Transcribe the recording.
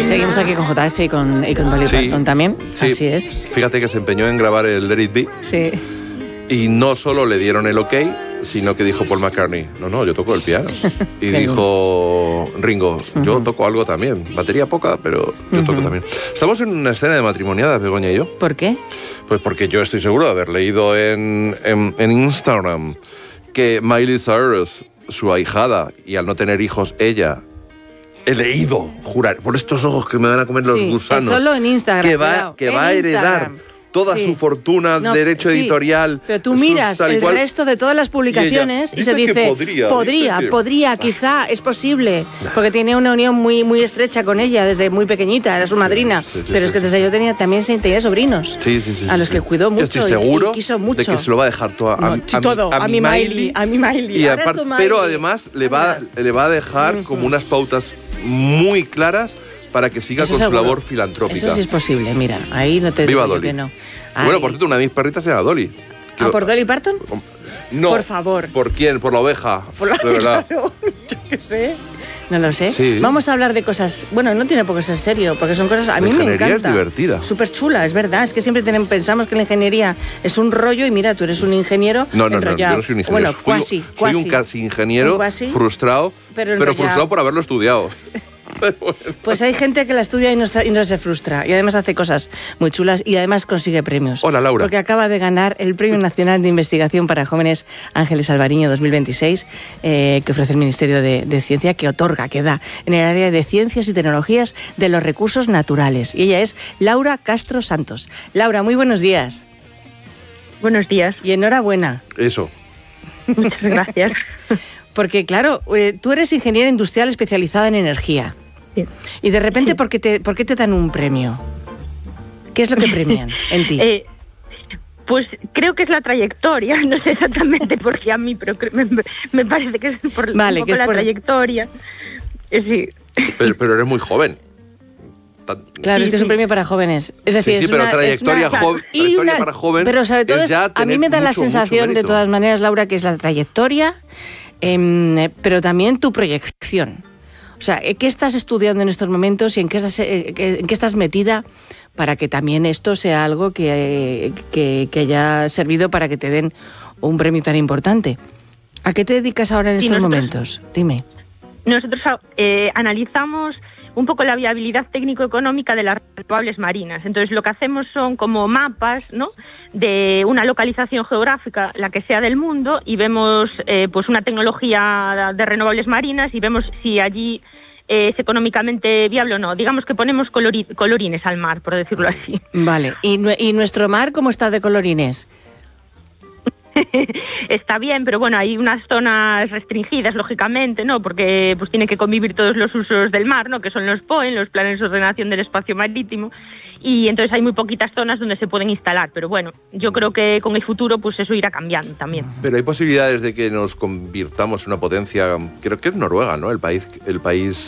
seguimos aquí con JF y con Dolly Parton también. Sí. Así es. Fíjate que se empeñó en grabar el Let It Be. Sí. Y no solo le dieron el ok, sino que dijo Paul McCartney, no, yo toco el piano. Y dijo Ringo, yo toco algo también. Batería poca, pero yo toco también. Estamos en una escena de matrimoniadas, Begoña y yo. ¿Por qué? Pues porque yo estoy seguro de haber leído en Instagram que Miley Cyrus, su ahijada, y al no tener hijos ella, he leído, jurar, por estos ojos que me van a comer los gusanos, solo en Instagram, que va a heredar toda su fortuna, derecho editorial. Pero tú miras el resto de todas las publicaciones y se dice, podría, quizá, es posible, porque tiene una unión muy, muy estrecha con ella desde muy pequeñita, era su madrina. Pero es que desde yo también tenía sobrinos, a los que cuidó mucho. Yo estoy seguro y quiso mucho. de que se lo va a dejar todo a mi Miley. Y aparte, pero además le va a dejar como unas pautas muy claras para que siga con su labor filantrópica. Eso sí es posible, mira, ahí no te digo que no. Bueno, por cierto, una de mis perritas se llama Dolly. ¿Por Dolly Parton? No. Por favor. ¿Por quién? Por la oveja. Por la oveja, claro. Yo qué sé. No lo sé. Sí. Vamos a hablar de cosas... Bueno, no tiene por qué ser serio, porque son cosas... A mí me encanta. La ingeniería es divertida. Súper chula, es verdad. Es que siempre pensamos que la ingeniería es un rollo y mira, tú eres un ingeniero enrollado. Yo no soy un ingeniero. Bueno, fui un casi ingeniero frustrado, pero frustrado por haberlo estudiado. Bueno. Pues hay gente que la estudia y no se frustra y además hace cosas muy chulas y además consigue premios. Hola, Laura. Porque acaba de ganar el Premio Nacional de Investigación para Jóvenes Ángeles Alvariño 2026 que ofrece el Ministerio de Ciencia, que da en el área de Ciencias y Tecnologías de los Recursos Naturales. Y ella es Laura Castro Santos. Laura, muy buenos días. Buenos días. Y enhorabuena. Eso. Muchas gracias. Porque claro, tú eres ingeniera industrial especializada en energía. Sí. Y de repente, ¿por qué te dan un premio? ¿Qué es lo que premian en ti? Pues creo que es la trayectoria, no sé exactamente por qué a mí, pero me parece que es por un poco la trayectoria. Sí. Pero eres muy joven. Claro, es que es un premio para jóvenes. Es decir, pero trayectoria para jóvenes. Pero sobre todo, a mí me da la sensación, de todas maneras, Laura, que es la trayectoria, pero también tu proyección. O sea, ¿qué estás estudiando en estos momentos y en qué estás metida para que también esto sea algo que haya servido para que te den un premio tan importante? ¿A qué te dedicas ahora en estos momentos? Dime. Nosotros analizamos un poco la viabilidad técnico-económica de las renovables marinas. Entonces, lo que hacemos son como mapas, ¿no?, de una localización geográfica, la que sea del mundo, y vemos pues una tecnología de renovables marinas y vemos si allí es económicamente viable o no. Digamos que ponemos colorines al mar, por decirlo así. Vale. ¿Y nuestro mar cómo está de colorines? Está bien, pero bueno, hay unas zonas restringidas, lógicamente, ¿no? Porque pues tienen que convivir todos los usos del mar, ¿no? Que son los POEN, los planes de ordenación del espacio marítimo, y entonces hay muy poquitas zonas donde se pueden instalar, pero bueno, yo creo que con el futuro pues eso irá cambiando también. Pero hay posibilidades de que nos convirtamos en una potencia, creo que es Noruega, ¿no? El país